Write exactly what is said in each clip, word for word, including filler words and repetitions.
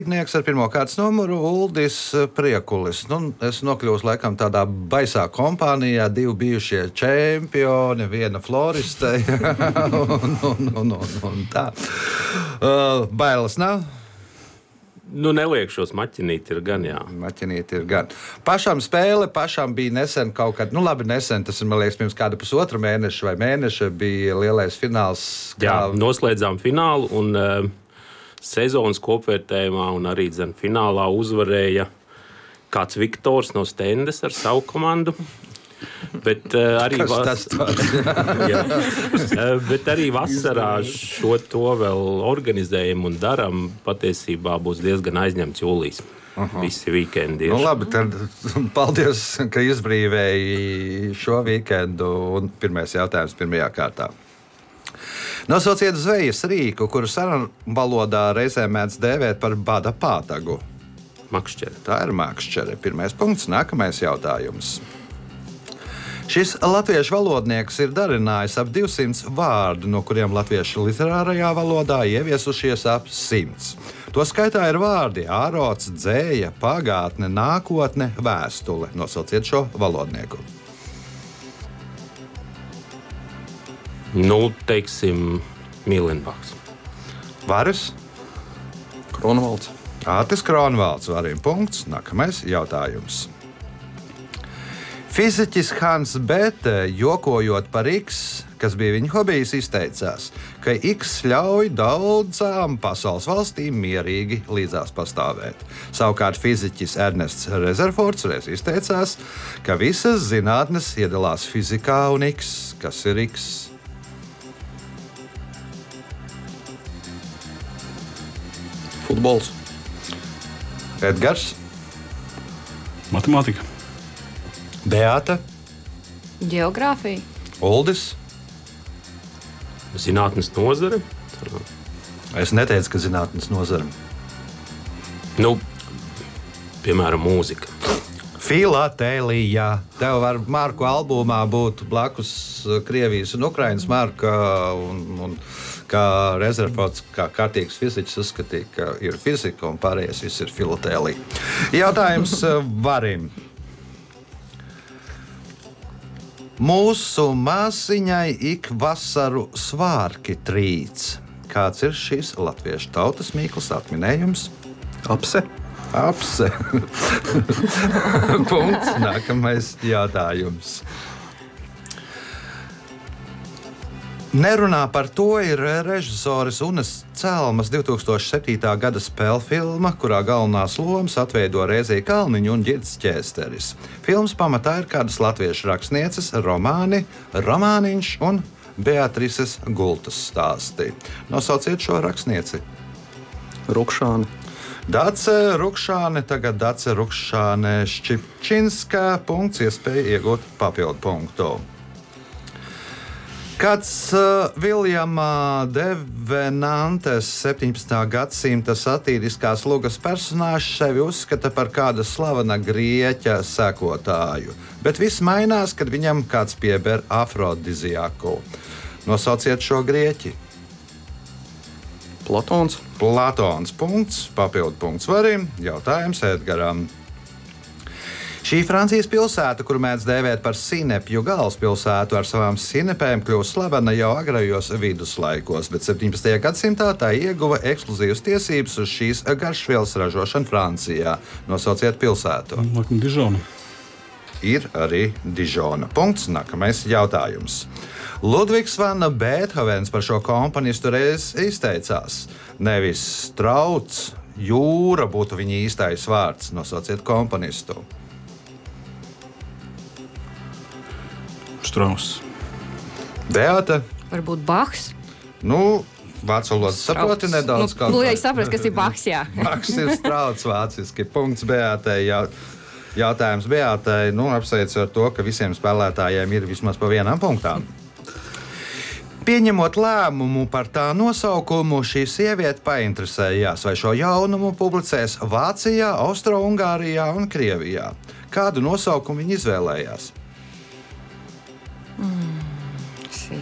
Nieks ar pirmo kārtas numuru Uldis Priekulis. Nu, es nokļūstu laikam tādā baisā kompānijā, divi bijušie čempioni, viena floriste un, un, un, un, un tā. Uh, bailes nav? Nu, neliekšos, maķinīti ir gan, jā. Maķinīti ir gan. Pašam spēle, pašam bija nesen kaut kad, nu labi, nesen, tas ir, man liekas, pirms kāda pusotra mēneša vai mēneša bija lielais fināls. Kā... Jā, noslēdzām finālu un... Uh, sezonas kopvērtējumā un arī dzen, finālā uzvarēja kāds Viktors no Stendes ar savu komandu. Bet, uh, arī, vas... Jā. Bet arī vasarā šo to vēl organizējam un daram. Patiesībā būs diezgan aizņemts jūlijas. Aha. Visi vikendi ir. Nu, labi, tad paldies, ka izbrīvēji šo vikendu. Un pirmais jautājums pirmajā kārtā. Nosauciet zvejas rīku, kuru sarunu valodā reizēm mēdz dēvēt par bada pātagu. Makšķere. Tā ir makšķere. Pirmais punkts, nākamais jautājums. Šis latviešu valodnieks ir darinājis ap divsimt vārdu, no kuriem latviešu literārajā valodā ieviesušies ap simts. To skaitā ir vārdi ārots, dzēja, pagātne, nākotne, vēstule. Nosauciet šo valodnieku. Nu, teiksim, Mīlenbaks. Varis? Kronvalds. Ātis Kronvalds, varim punkts. Nākamais jautājums. Fiziķis Hans Bethe, jokojot par X, kas bija viņa hobijs, izteicās, ka X ļauj daudzām pasaules valstīm mierīgi līdzās pastāvēt. Savukārt fiziķis Ernests Rezerfords reiz izteicās, ka visas zinātnes iedalās fizikā un X. Kas ir X? Futbols. Edgars. Matemātika. Beāta. Geogrāfija. Uldis. Zinātnes nozare. Es neteicu, ka zinātnes nozare. Nu, piemēram, mūzika. Filatēlijā. Tev var marku albumā būt blakus Krievijas un Ukrainas marka, un, un kā Rezerfords, kā kārtīgs fiziķis uzskatīja, ka ir fizika un pārējais viss ir filatēlija. Jautājums Varim. Mūsu māsiņai ik vasaru svārki trīc. Kāds ir šis latviešu tautas mīklas atminējums? Apse. Apse. Punkts. Nākamais jautājums. Nerunā par to ir režisoris Unes Celmas divi tūkstoši septītā gada spēļu filma, kurā galvenās lomas atveido Rēzija Kalniņa un Ģirds Ķēsteris. Filmas pamatā ir kādas latviešu rakstnieces romāni Romāniņš un Beatrises Gultas stāsti. Nosauciet šo rakstnieci. Rukšāne. Dace Rukšāne, tagad Dace Rukšāne Šķipčinska. Punkts, iespēja iegūt papildu punktu. Kāds uh, Viljama Devenantes septiņpadsmitā gadsimta satīriskās lugas personāžs sevi uzskata par kāda slavena grieķa sekotāju, bet viss mainās, kad viņam kāds pieber afrodiziaku. Nosauciet šo grieķi. Platons. Platons. Punkts, papildu punkts Varim. Jautājums Edgaram. Šī Francijas pilsēta, kuru mēdz dēvēt par sinepju galvaspilsētu, ar savām sinepēm kļūst slavena jau agrajos viduslaikos, bet septiņpadsmitajā gadsimtā tā ieguva ekskluzīvas tiesības uz šīs garšvielas ražošanu Francijā. Nosauciet pilsētu. Dižona. Ir arī Dižona. Punkts. Nākamais jautājums. Ludvigs van Beethovens par šo komponistu reiz izteicās. Nevis trauc, jūra būtu viņa īstais vārds. Nosauciet komponistu. Strauss. Beāta. Varbūt Bachs. Nu, vācu valodu saproti nedaudz. Nu, nu, ja es saprotu, kas ir Bachs, jā. Bachs ir strauts vāciski. Punkts Beātai. Jā. Jautājums Beātai. Nu, apsveicu ar to, ka visiem spēlētājiem ir vismaz pa vienam punktām. Pieņemot lēmumu par tā nosaukumu, šī sieviete painteresējās, vai šo jaunumu publicēs Vācijā, Austro-Ungārijā un Krievijā. Kādu nosaukumu viņi izvēlējās? Mm,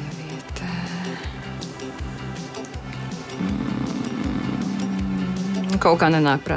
sieviete. Mm, Kaut kā nenāk prātā.